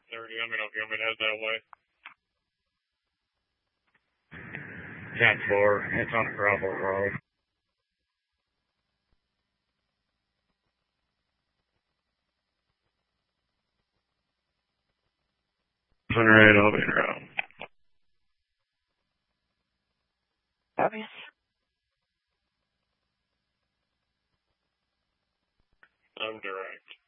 30. Let me know if you want me to head that way. 10-4. It's on Bravo Road. 108, I'll be around. Obvious. I'm direct.